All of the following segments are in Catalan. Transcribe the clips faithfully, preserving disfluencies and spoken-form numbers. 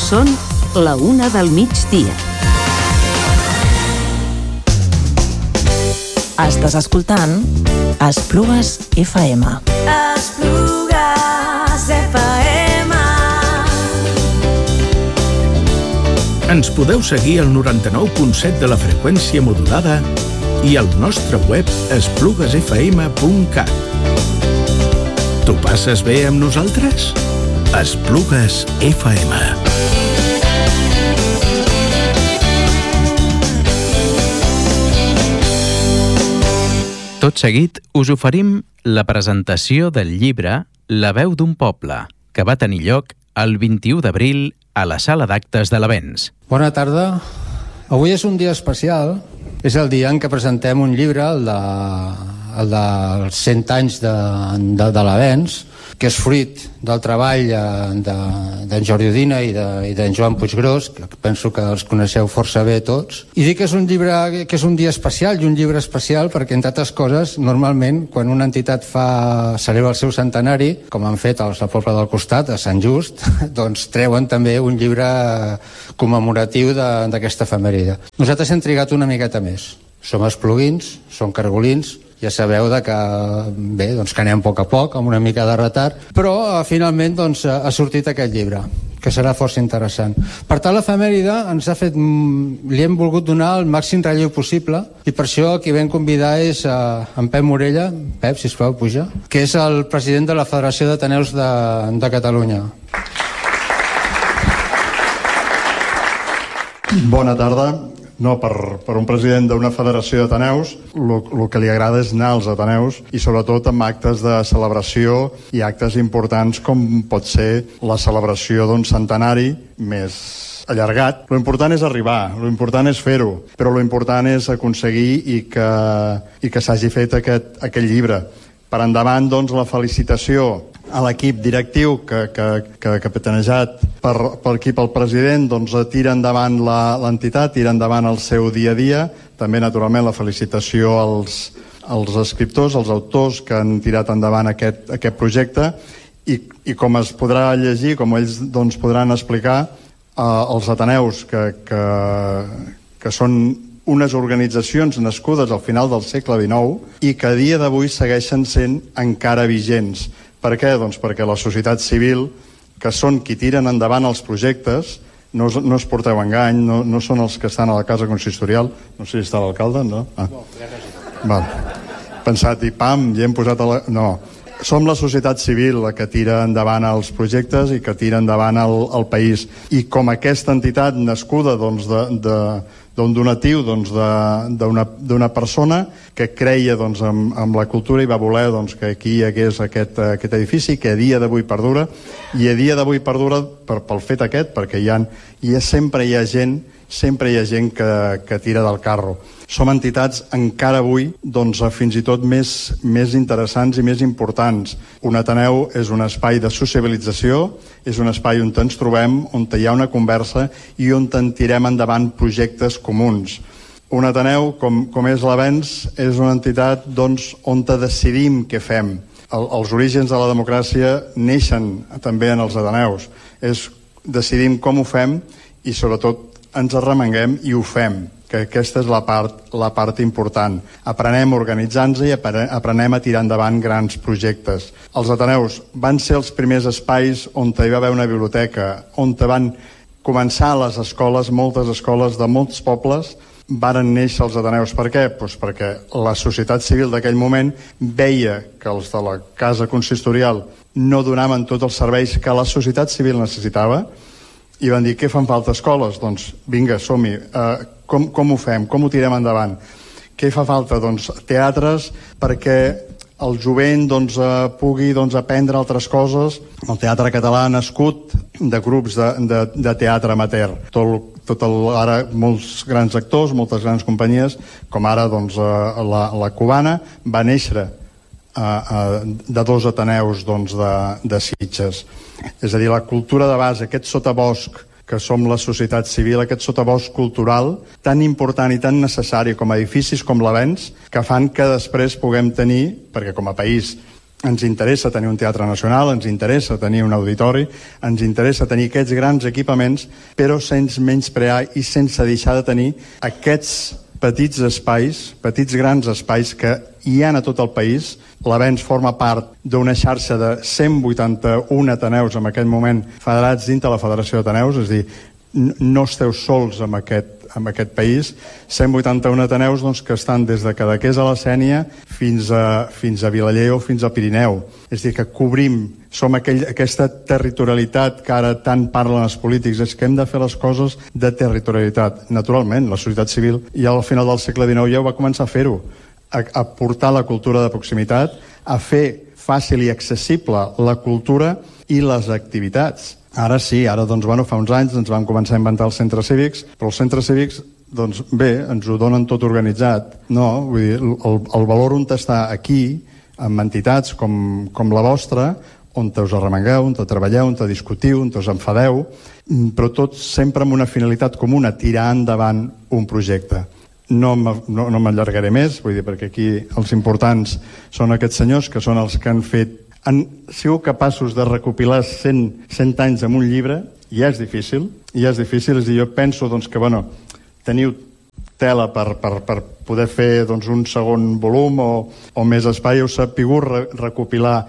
Són la una del migdia. Estàs escoltant Esplugues F M. Esplugues F M. Ens podeu seguir al noranta-nou punt set de la freqüència modulada i al nostre web esplugues f m punt cat. T'ho passes bé amb nosaltres? Esplugues F M. Tot seguit us oferim la presentació del llibre La veu d'un poble, que va tenir lloc el vint-i-u d'abril a la sala d'actes de l'Avenç. Bona tarda. Avui és un dia especial. És el dia en què presentem un llibre, el, de, el dels cent anys de, de, de l'Avenç, que és fruit del treball d'en de, Jordi Udina i d'en de, Joan Puiggròs, que penso que els coneixeu força bé tots. I dic que és un llibre, que és un dia especial, i un llibre especial perquè, entre altres coses, normalment, quan una entitat fa celebra el seu centenari, com han fet els del poble del costat, a Sant Just, doncs treuen també un llibre commemoratiu d'aquesta efemèride. Nosaltres hem trigat una miqueta més. Som espluguins, som cargolins, ja sabeu de que, bé, doncs que anem a poc a poc, amb una mica de retard, però eh, finalment doncs, ha sortit aquest llibre, que serà força interessant. Per tant, l'efemèride ens ha fet, li hem volgut donar el màxim relleu possible, i per això qui vam convidar és eh, en Pep Morella. Pep, sisplau, puja, que és el president de la Federació d'Ateneus de, de Catalunya. Bona tarda. No, per, per un president d'una federació d'Ateneus, el que li agrada és anar als Ateneus i sobretot amb actes de celebració i actes importants com pot ser la celebració d'un centenari més allargat. Lo important és arribar, lo important és fer-ho, però lo important és aconseguir i que, i que s'hagi fet aquest, aquest llibre. Per endavant, doncs, la felicitació a l'equip directiu que, que, que ha capitanejat per, per aquí pel president, doncs tira endavant l'entitat, tira endavant el seu dia a dia. També, naturalment, la felicitació als, als escriptors, als autors que han tirat endavant aquest, aquest projecte i, i com es podrà llegir, com ells doncs, podran explicar, eh, els Ateneus que, que, que són unes organitzacions nascudes al final del segle dinou i que a dia d'avui segueixen sent encara vigents. Per què? Doncs perquè la societat civil, que són qui tiren endavant els projectes, no, no es porteu engany, no, no són els que estan a la casa consistorial. No sé si està l'alcalde, no? Ah. Val. Pensat, i pam, ja hem posat a la... No. Som la societat civil la que tira endavant els projectes i que tira endavant el, el país. I com aquesta entitat nascuda doncs, de, de, d'un donatiu doncs, d'una persona que creia doncs, en, en la cultura i va voler doncs, que aquí hi hagués aquest, aquest edifici que a dia d'avui perdura, i a dia d'avui perdura per, pel fet aquest, perquè hi ha, hi ha, sempre hi ha gent sempre hi ha gent que, que tira del carro. Som entitats encara avui doncs, fins i tot més, més interessants i més importants. Un Ateneu és un espai de sociabilització, és un espai on ens trobem, on hi ha una conversa i on en tirem endavant projectes comuns. Un Ateneu, com, com és l'Avenç, és una entitat doncs, on decidim què fem. El, els orígens de la democràcia neixen també en els Ateneus. És decidim com ho fem i sobretot ens arremanguem i ho fem, que aquesta és la part, la part important. Aprenem organitzant-nos i aprenem a tirar endavant grans projectes. Els Ateneus van ser els primers espais on hi va haver una biblioteca, on van començar les escoles, moltes escoles de molts pobles, varen néixer els Ateneus. Per què? Pues perquè la societat civil d'aquell moment veia que els de la casa consistorial no donaven tots els serveis que la societat civil necessitava, i van dir, què fan falta escoles? Doncs vinga, som-hi. Uh, com, com ho fem? Com ho tirem endavant? Què fa falta? Doncs teatres perquè el jovent doncs, uh, pugui doncs, aprendre altres coses. El teatre català ha nascut de grups de, de, de teatre amateur. Tot, tot el, ara molts grans actors, moltes grans companyies, com ara doncs, uh, la, la cubana, va néixer uh, uh, de dos Ateneus doncs, de, de Sitges. És a dir, la cultura de base, aquest sotabosc que som la societat civil, aquest sotabosc cultural tan important i tan necessari com a edificis com l'Avenç, que fan que després puguem tenir, perquè com a país ens interessa tenir un teatre nacional, ens interessa tenir un auditori, ens interessa tenir aquests grans equipaments, però sense menysprear i sense deixar de tenir aquests petits espais, petits grans espais que hi ha a tot el país. L'Avenç forma part d'una xarxa de cent vuitanta-un ateneus en aquest moment federats dintre la Federació d'Ateneus, és a dir, no esteu sols en aquest, en aquest país. cent vuitanta-un ateneus doncs, que estan des de Cadaqués a la Sénia fins a, fins a Vilaller o fins al Pirineu. És a dir, que cobrim, som aquell, aquesta territorialitat que ara tant parlen els polítics, és que hem de fer les coses de territorialitat. Naturalment, la societat civil ja al final del segle dinou ja ho va començar a fer-ho, a, a portar la cultura de proximitat, a fer fàcil i accessible la cultura i les activitats. Ara sí, ara doncs, bueno, fa uns anys ens vam començar a inventar els centres cívics, però els centres cívics, doncs bé, ens ho donen tot organitzat. No, vull dir, el, el valor on està aquí, amb entitats com, com la vostra, on us arremangueu, on te treballeu, on te discutiu, on us enfadeu, però tot sempre amb una finalitat comuna, tirar endavant un projecte. No, no, no m'allargaré més, vull dir, perquè aquí els importants són aquests senyors, que són els que han fet han sigut capaços de recopilar cent, cent anys en un llibre. Ja és difícil, ja és difícil, és a dir, jo penso doncs, que bueno, teniu tela per, per, per poder fer doncs, un segon volum o, o més espai, heu sabut re, recopilar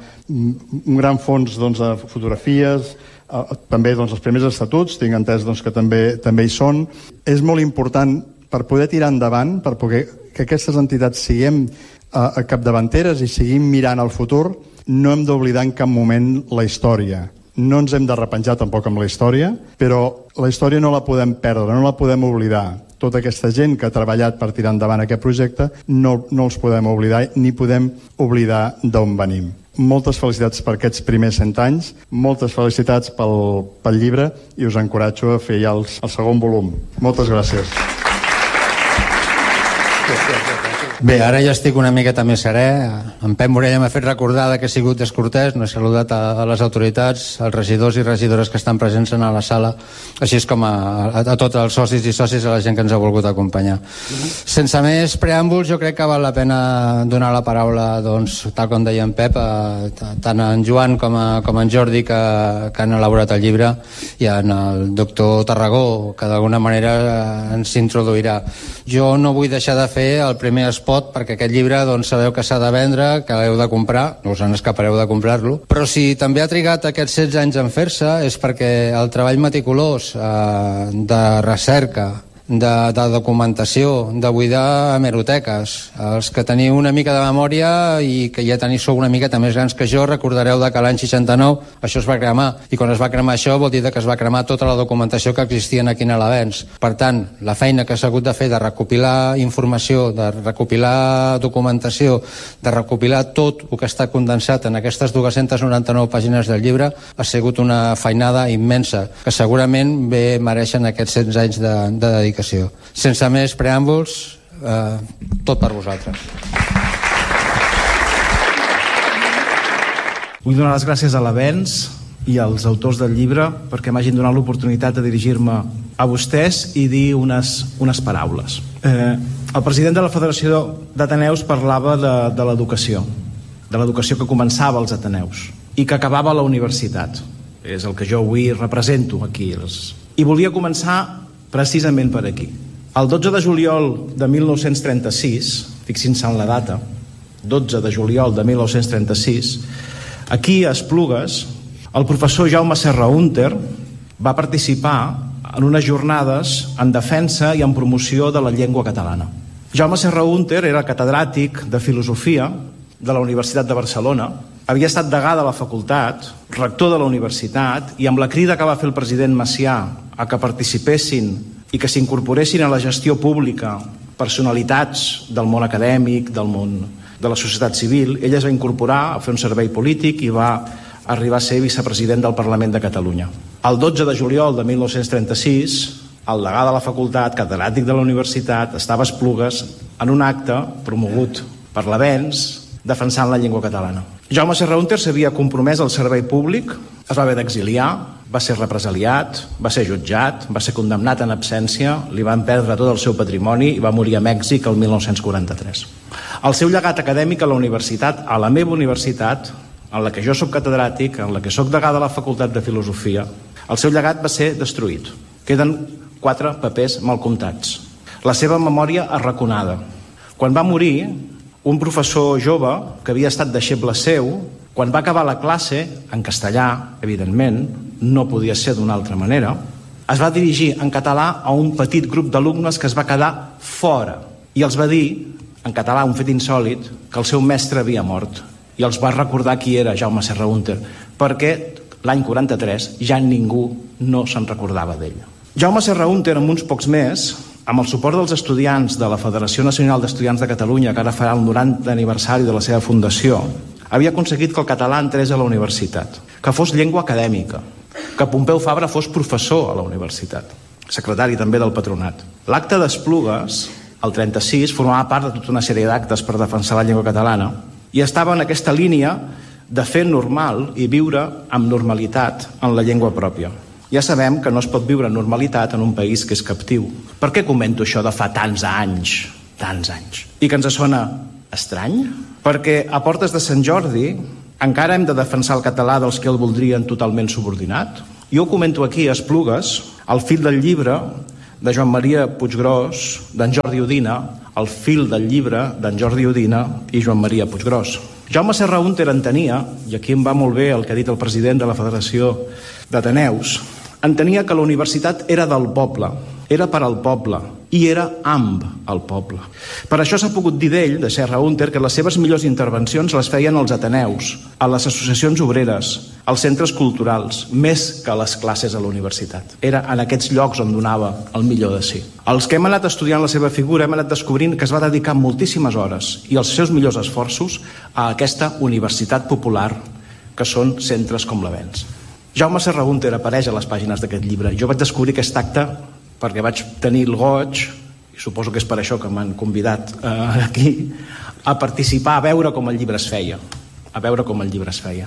un gran fons doncs, de fotografies, eh, també doncs, els primers estatuts, tinc entès doncs, que també, també hi són. És molt important per poder tirar endavant, per poder que aquestes entitats siguem eh, capdavanteres i seguim mirant al futur. No hem d'oblidar en cap moment la història. No ens hem de repenjar tampoc amb la història, però la història no la podem perdre, no la podem oblidar. Tota aquesta gent que ha treballat per tirar endavant aquest projecte no, no els podem oblidar ni podem oblidar d'on venim. Moltes felicitats per aquests primers cent anys, moltes felicitats pel, pel llibre i us encoratjo a fer ja el, el segon volum. Moltes gràcies. Bé, ara ja estic una miqueta més serè. En Pep Morella m'ha fet recordar que he sigut descortès, no he saludat a, a les autoritats, als regidors i regidores que estan presents en la sala, així com a, a, a tots els socis i socis, a la gent que ens ha volgut acompanyar. Mm-hmm. Sense més preàmbuls, jo crec que val la pena donar la paraula, doncs, tal com deia en Pep, a, tant a en Joan com a, com a en Jordi, que, que han elaborat el llibre, i en el doctor Tarragó, que d'alguna manera ens introduirà. Jo no vull deixar de fer el primer esport, perquè aquest llibre doncs, sabeu que s'ha de vendre, que l'heu de comprar, no us en escapareu de comprar-lo, però si també ha trigat aquests setze anys en fer-se és perquè el treball meticulós eh, de recerca, de, de documentació, de buidar hemeroteques, els que teniu una mica de memòria i que ja teniu sou una miqueta més grans que jo, recordareu que l'any seixanta-nou això es va cremar, i quan es va cremar això vol dir que es va cremar tota la documentació que existia aquí en l'Avenç. Per tant, la feina que s'ha hagut de fer de recopilar informació, de recopilar documentació, de recopilar tot el que està condensat en aquestes dues-centes noranta-nou pàgines del llibre ha sigut una feinada immensa, que segurament bé mereixen aquests setze anys de, de dedicació. Sense més preàmbuls, eh, tot per vosaltres. Vull donar les gràcies a l'Avenç i als autors del llibre perquè m'hagin donat l'oportunitat de dirigir-me a vostès i dir unes, unes paraules. Eh, el president de la Federació d'Ateneus parlava de, de l'educació, de l'educació que començava als Ateneus i que acabava a la universitat. És el que jo avui represento aquí. I volia començar precisament per aquí. El dotze de juliol de mil nou-cents trenta-sis, fixin-se en la data, dotze de juliol de mil nou-cents trenta-sis, aquí a Esplugues, el professor Jaume Serra-Hunter va participar en unes jornades en defensa i en promoció de la llengua catalana. Jaume Serra-Hunter era catedràtic de filosofia de la Universitat de Barcelona, havia estat degà de la facultat, rector de la universitat, i amb la crida que va fer el president Macià a que participessin i que s'incorporessin a la gestió pública personalitats del món acadèmic, del món de la societat civil, ell es va incorporar a fer un servei polític i va arribar a ser vicepresident del Parlament de Catalunya. El dotze de juliol de mil nou-cents trenta-sis, el degà de la facultat, catedràtic de la universitat, estava a Esplugues en un acte promogut per l'Avenç defensant la llengua catalana. Jaume Serra-Hunter s'havia compromès al servei públic, es va haver d'exiliar, va ser represaliat, va ser jutjat, va ser condemnat en absència, li van perdre tot el seu patrimoni i va morir a Mèxic el mil nou-cents quaranta-tres. El seu llegat acadèmic a la universitat, a la meva universitat, en la que jo soc catedràtic, en la que soc degà de la Facultat de Filosofia, el seu llegat va ser destruït. Queden quatre papers mal comptats. La seva memòria arraconada. Quan va morir, un professor jove, que havia estat deixeble seu, quan va acabar la classe, en castellà, evidentment, no podia ser d'una altra manera, es va dirigir en català a un petit grup d'alumnes que es va quedar fora i els va dir, en català, un fet insòlit, que el seu mestre havia mort i els va recordar qui era Jaume Serrahunter, perquè l'any quaranta-tres ja ningú no se'n recordava d'ell. Jaume Serrahunter, amb uns pocs més, amb el suport dels estudiants de la Federació Nacional d'Estudiants de Catalunya, que ara farà el norantè aniversari de la seva fundació, havia aconseguit que el català entrés a la universitat, que fos llengua acadèmica, que Pompeu Fabra fos professor a la universitat, secretari també del patronat. L'acte d'Esplugues, el trenta-sis, formava part de tota una sèrie d'actes per defensar la llengua catalana i estava en aquesta línia de fer normal i viure amb normalitat en la llengua pròpia. Ja sabem que no es pot viure en normalitat en un país que és captiu. Per què comento això de fa tants anys, tants anys? I que ens sona estrany? Perquè a portes de Sant Jordi encara hem de defensar el català dels que el voldrien totalment subordinat? Jo comento aquí a Esplugues el fil del llibre de Joan Maria Puiggròs, d'en Jordi Udina, el fil del llibre d'en Jordi Udina i Joan Maria Puiggròs. Jaume Serrahunter entenia, i aquí em va molt bé el que ha dit el president de la Federació d'Ateneus, entenia que la universitat era del poble, era per al poble i era amb el poble. Per això s'ha pogut dir d'ell, de Serrahunter, que les seves millors intervencions les feien als Ateneus, a les associacions obreres, als centres culturals, més que a les classes a la universitat. Era en aquests llocs on donava el millor de si. Els que hem anat estudiant la seva figura hem anat descobrint que es va dedicar moltíssimes hores i els seus millors esforços a aquesta universitat popular que són centres com l'Avenç. Jaume Serrahunter apareix a les pàgines d'aquest llibre. Jo vaig descobrir aquest acte perquè vaig tenir el goig, i suposo que és per això que m'han convidat eh, aquí, a participar, a veure com el llibre es feia. A veure com el llibre es feia.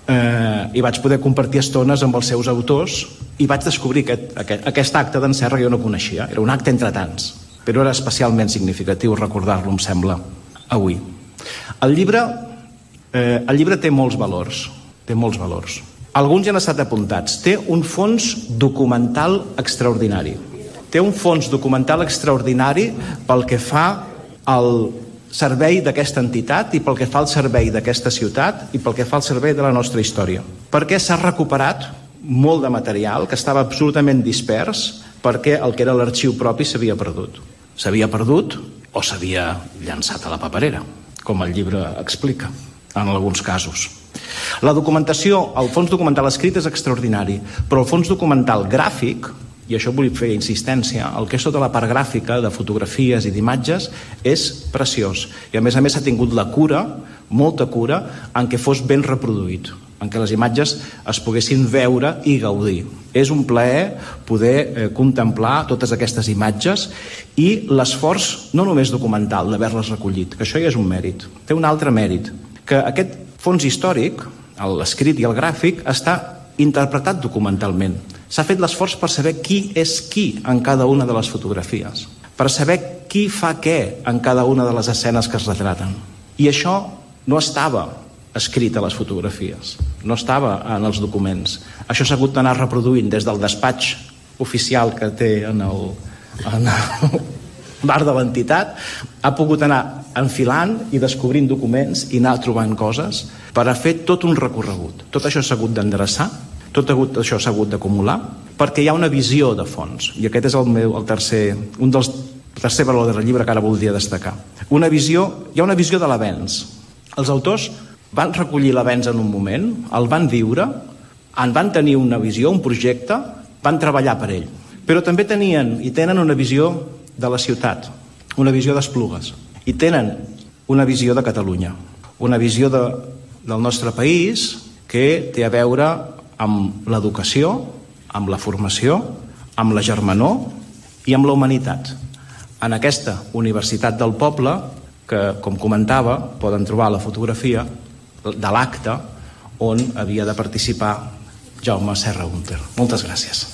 Eh, I vaig poder compartir estones amb els seus autors i vaig descobrir aquest, aquest, aquest acte d'en Serra que jo no coneixia. Era un acte entre tants, però era especialment significatiu recordar-lo, em sembla, avui. El llibre, eh, el llibre té molts valors, té molts valors. Alguns ja han estat apuntats. Té un fons documental extraordinari. Té un fons documental extraordinari pel que fa al servei d'aquesta entitat i pel que fa al servei d'aquesta ciutat i pel que fa al servei de la nostra història. Perquè s'ha recuperat molt de material que estava absolutament dispers perquè el que era l'arxiu propi s'havia perdut. S'havia perdut o s'havia llançat a la paperera, com el llibre explica, en alguns casos. La documentació, el fons documental escrit és extraordinari, però el fons documental gràfic, i això vull fer insistència, el que és tota la part gràfica de fotografies i d'imatges és preciós. I a més a més s'ha tingut la cura, molta cura, en què fos ben reproduït, en què les imatges es poguessin veure i gaudir. És un plaer poder eh, contemplar totes aquestes imatges i l'esforç no només documental d'haver-les recollit, que això ja és un mèrit. Té un altre mèrit, que aquest fons històric, l'escrit i el gràfic, està interpretat documentalment. S'ha fet l'esforç per saber qui és qui en cada una de les fotografies, per saber qui fa què en cada una de les escenes que es retraten. I això no estava escrit a les fotografies, no estava en els documents. Això s'ha hagut d'anar reproduint des del despatx oficial que té en el, en el bar de l'entitat, ha pogut anar enfilant i descobrint documents i anar trobant coses per a fer tot un recorregut. Tot això s'ha hagut d'endreçar, tot això s'ha hagut d'acumular, perquè hi ha una visió de fons, i aquest és el meu, el tercer, un dels tercer valor del llibre que ara voldria destacar. Una visió, hi ha una visió de l'avenç. Els autors van recollir l'avenç en un moment, el van viure, en van tenir una visió, un projecte, van treballar per ell. Però també tenien i tenen una visió de la ciutat, una visió d'Esplugues, i tenen una visió de Catalunya, una visió de, del nostre país que té a veure amb l'educació, amb la formació, amb la germanor i amb la humanitat. En aquesta universitat del poble, que, com comentava, poden trobar la fotografia de l'acte on havia de participar Jaume Serrahunter. Moltes gràcies.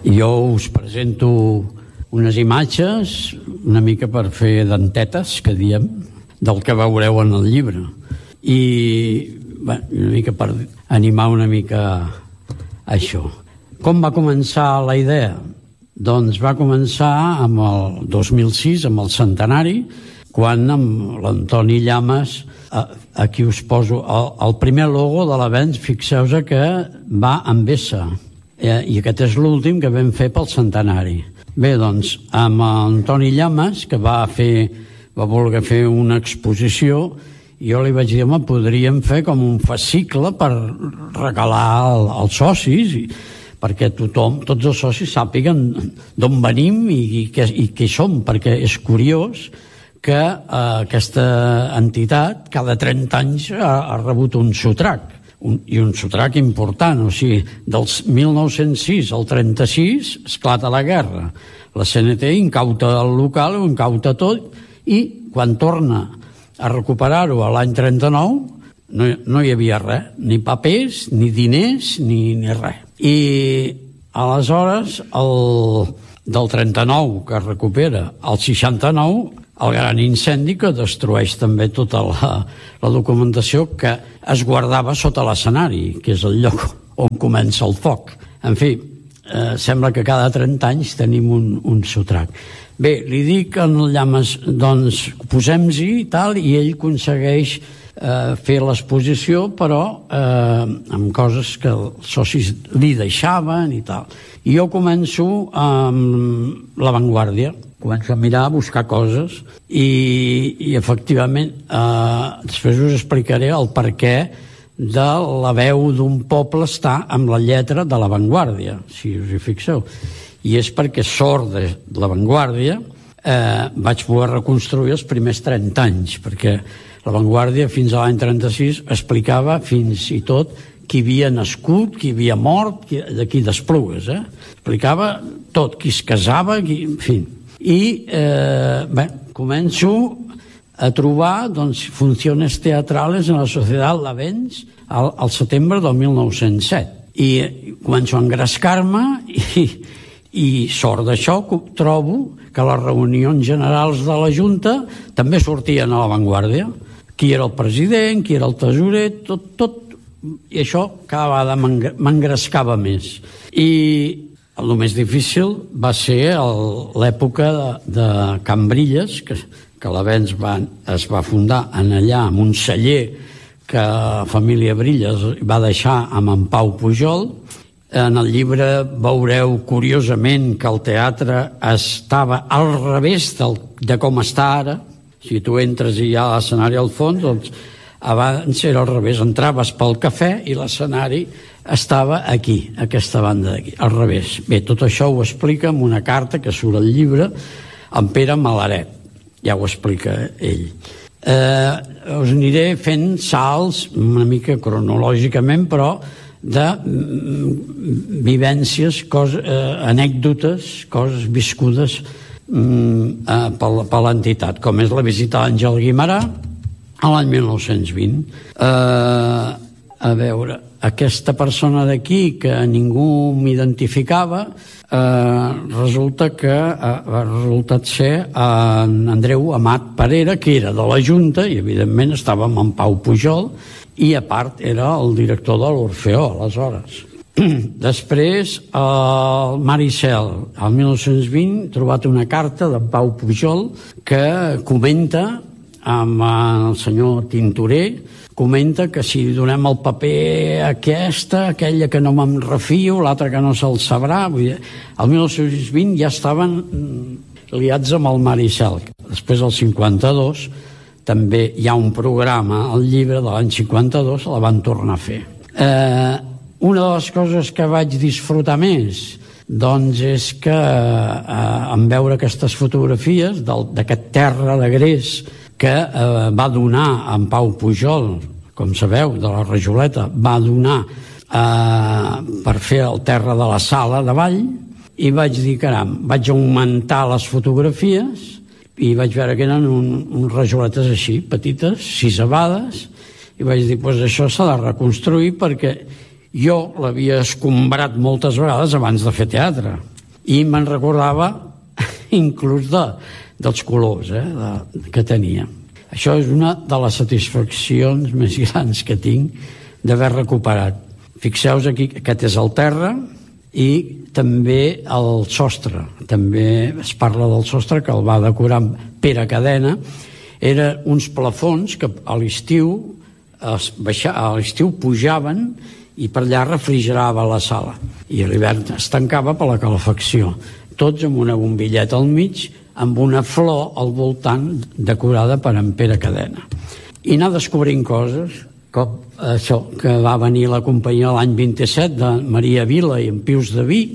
Jo us presento unes imatges una mica per fer dentetes, que diem, del que veureu en el llibre. I bé, una mica per animar una mica això. Com va començar la idea? Doncs va començar amb el dos mil sis, amb el centenari, quan amb l'Antoni Llamas, aquí us poso el, el primer logo de l'Avenç, fixeu-vos que va amb S, i aquest és l'últim que vam fer pel centenari. Bé, doncs, amb Antoni Llamas, que va fer, va voler fer una exposició, jo li vaig dir, home, podríem fer com un fascicle per regalar als socis, perquè tothom, tots els socis sàpiguen d'on venim i, i, què, i què som, perquè és curiós que eh, aquesta entitat cada trenta anys ha, ha rebut un sotrac, un, i un sotrac important, o sigui, dels mil nou-cents sis al trenta-sis esclata la guerra, la C N T incauta el local, ho incauta tot, i quan torna a recuperar-ho a l'any trenta-nou no, no hi havia res, ni papers, ni diners, ni, ni res. I aleshores, el, del trenta-nou que es recupera, al seixanta-nou, el gran incendi que destrueix també tota la, la documentació que es guardava sota l'escenari, que és el lloc on comença el foc. En fi, eh, sembla que cada trenta anys tenim un, un sotrac. Bé, li dic en el Llamas, doncs posem-hi i tal, i ell aconsegueix eh, fer l'exposició, però eh, amb coses que els socis li deixaven i tal. I jo començo amb La Vanguardia, començo a mirar, a buscar coses, i, i efectivament eh, després us explicaré el perquè de La veu d'un poble està amb la lletra de La Vanguardia, si us hi fixeu. I és perquè sort de La Vanguardia eh, vaig poder reconstruir els primers trenta anys, perquè La Vanguardia fins a l'any trenta-sis explicava fins i tot qui havia nascut, qui havia mort, qui, d'aquí d'Esplugues, eh? Explicava tot, qui es casava, qui, en fi. I eh, bé, començo a trobar doncs, funcions teatrals en la Societat L'Avenç al, al setembre del mil nou-cents set. I començo a engrescar-me i, i sort d'això trobo que les reunions generals de la Junta també sortien a La Vanguardia. Qui era el president, qui era el tesorer, tot, tot. I això cada vegada m'engrescava més. I el més difícil va ser l'època de, de Cambrils, que, que l'Avenç es va fundar en allà amb un celler que la família Brilles va deixar amb en Pau Pujol. En el llibre veureu curiosament que el teatre estava al revés del, de com està ara. Si tu entres i hi ha l'escenari al fons, doncs abans era al revés, entraves pel cafè i l'escenari estava aquí, aquesta banda d'aquí, al revés. Bé, tot això ho explica en una carta que surt al llibre en Pere Malaret, ja ho explica ell. Eh, us aniré fent salts una mica cronològicament, però de mm, vivències, coses, eh, anècdotes, coses viscudes mm, eh, per l'entitat, com és la visita a Àngel Guimerà a l'any mil nou-cents vint. Eh, a veure, aquesta persona d'aquí que ningú m'identificava, eh, resulta que eh, ha resultat ser en Andreu Amat Parera, que era de la Junta i evidentment estava amb en Pau Pujol, i a part era el director de l'Orfeó aleshores. Després el Maricel, el mil nou-cents vint, he trobat una carta de Pau Pujol que comenta amb el senyor Tintorer, comenta que si donem el paper a aquesta, aquella que no me'n refio, l'altra que no se'l sabrà. Vull dir, el mil nou-cents vint ja estaven liats amb el Maricel. Després, el cinquanta-dos, també hi ha un programa al llibre de l'any cinquanta-dos, la van tornar a fer. Eh, una de les coses que vaig disfrutar més doncs és que eh, en veure aquestes fotografies d'aquest terra de gres que eh, va donar en Pau Pujol, com sabeu, de la Rajoleta, va donar eh, per fer el terra de la sala de ball, i vaig dir, caram, vaig augmentar les fotografies i vaig veure que eren un, un rajoletes així, petites, sisavades, i vaig dir, doncs això s'ha de reconstruir perquè jo l'havia escombrat moltes vegades abans de fer teatre. i me'n recordava inclús de, dels colors eh, de, que tenia. Això és una de les satisfaccions més grans que tinc d'haver recuperat. Fixeu-vos aquí, aquest és el terra i també el sostre. També es parla del sostre, que el va decorar Pere Cadena. Eren uns plafons que a l'estiu es baixa, a l'estiu pujaven i per allà refrigerava la sala. I a l'hivern es tancava per la calefacció. Tots amb una bombilleta al mig, amb una flor al voltant decorada per en Pere Cadena. I anar descobrint coses, com això, que va venir la companyia l'any vint-i-set de Maria Vila i en Pius de Vic.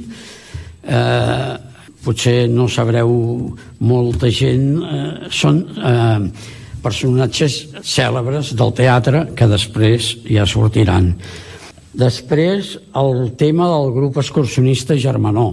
Eh, potser no sabreu molta gent, eh, són eh, personatges cèlebres del teatre que després ja sortiran. Després, el tema del grup excursionista Germanó.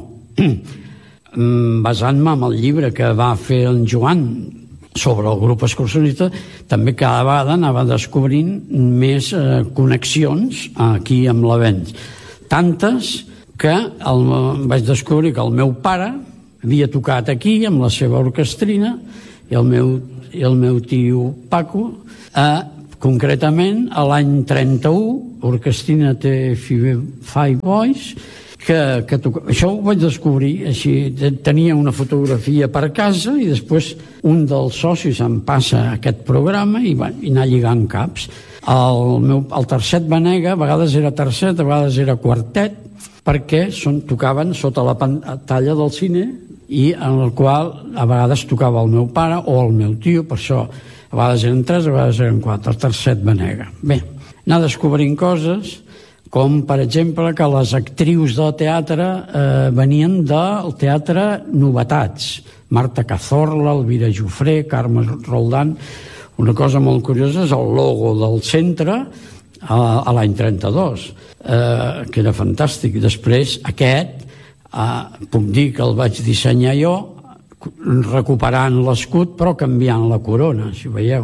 Basant-me en el llibre que va fer en Joan sobre el grup excursionista, també cada vegada anava descobrint més eh, connexions aquí amb l'Avenç. Tantes que el, vaig descobrir que el meu pare havia tocat aquí amb la seva orquestrina i el meu, i el meu tio Paco, eh, concretament a l'any trenta-u, orquestrina té Five Boys, que, que toca... Això ho vaig descobrir així, tenia una fotografia per casa i després un dels socis em passa aquest programa i va i anar lligant caps. El, meu, el tercet Vanega a vegades era tercet, a vegades era quartet, perquè són, tocaven sota la pantalla del cine i en el qual a vegades tocava el meu pare o el meu tio, per això a vegades eren tres, a vegades eren quatre, el tercet Vanega. Bé, anar descobrint coses, com per exemple que les actrius del teatre eh, venien del teatre Novetats. Marta Cazorla, Elvira Jofré, Carme Roldán. Una cosa molt curiosa és el logo del centre a, a l'any trenta-dos, eh, que era fantàstic. Després aquest, eh, puc dir que el vaig dissenyar jo, recuperant l'escut però canviant la corona, si ho veieu.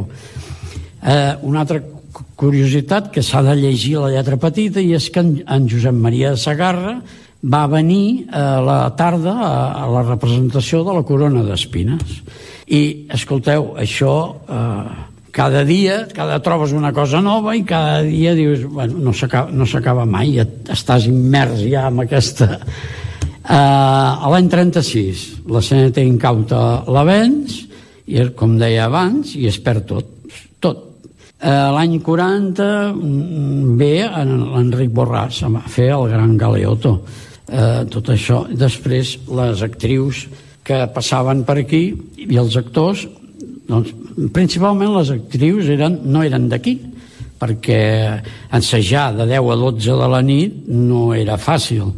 Eh, una altra curiositat que s'ha de llegir la lletra petita i és que en Josep Maria de Sagarra va venir a la tarda a la representació de la Corona d'Espines. I, escolteu, això eh, cada dia, cada trobes una cosa nova i cada dia dius, bueno, no s'acaba, no s'acaba mai, estàs immers ja en aquesta... Eh, a l'any trenta-sis la C N T incauta l'Avenç i, com deia abans, i es perd tot, tot. Eh, l'any quaranta ve l'Enric Borràs a fer el Gran Galeotto, eh, tot això. Després les actrius que passaven per aquí i els actors, doncs, principalment les actrius eren, no eren d'aquí, perquè ensejar de deu a dotze de la nit no era fàcil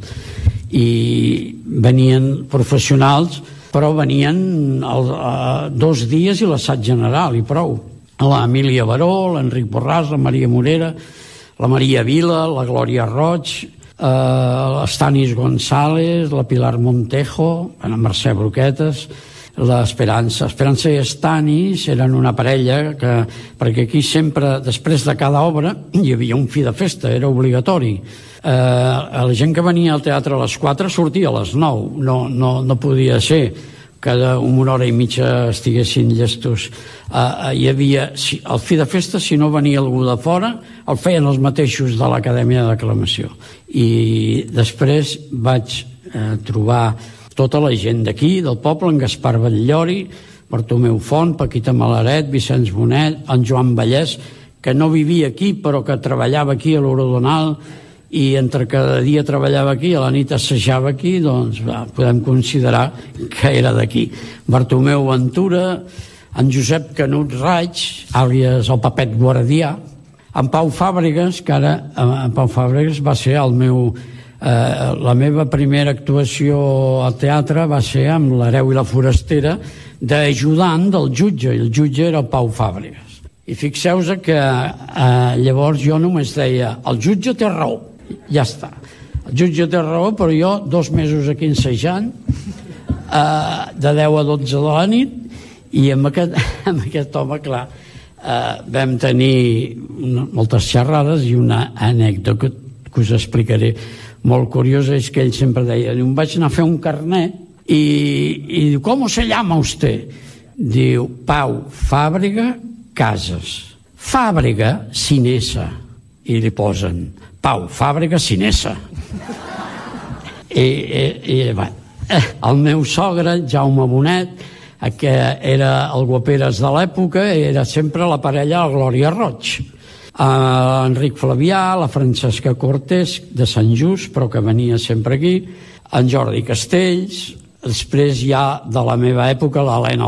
i venien professionals, però venien el, uh, dos dies i l'assaig general i prou. L'Emília Baró, l'Enric Borràs, la Maria Morera, la Maria Vila, la Glòria Roig, eh, l'Estanis González, la Pilar Montejo, la Mercè Broquetes, l'Esperança. Esperança i Estanis eren una parella que, perquè aquí sempre, després de cada obra, hi havia un fi de festa, era obligatori. Eh, la gent que venia al teatre a les quatre sortia a les nou, no, no, no podia ser que una hora i mitja estiguessin llestos. Uh, hi havia el fi de festa, si no venia algú de fora, el feien els mateixos de l'Acadèmia de Declamació. I després vaig uh, trobar tota la gent d'aquí, del poble, en Gaspar Batllori, Bartomeu Font, Paquita Malaret, Vicenç Bonet, en Joan Vallès, que no vivia aquí però que treballava aquí a l'Eurodonal, i entre cada dia treballava aquí, a la nit assajava aquí, doncs va, podem considerar que era d'aquí. Bartomeu Ventura, en Josep Canut Raig, àlies el Papet Guardià, en Pau Fàbregas, que ara en Pau Fàbregas va ser el meu... Eh, la meva primera actuació al teatre va ser amb l'Hereu i la Forastera d'ajudant del jutge, i el jutge era el Pau Fàbregas. I fixeu-vos que eh, llavors jo només deia el jutge té raó, ja està. El jutge té raó, però jo dos mesos aquí ensejant, eh, de deu a dotze de la nit, i amb aquest, amb aquest home, clar, eh, vam tenir una, moltes xerrades i una anècdota que, que us explicaré molt curiosa és que ell sempre deia, em vaig anar a fer un carnet I, i diu, ¿cómo se llama usted? Diu, Pau Fàbrega Casas. Fàbrega Cinesa. I li posen, Pau Fàbrega Cinesa. I, i, i va. El meu sogre, Jaume Bonet, que era el guaperes de l'època, era sempre la parella de Glòria Roig. Uh, Enric Flavià, la Francesca Cortés, de Sant Just, però que venia sempre aquí, en Jordi Castells, després ja de la meva època, l'Helena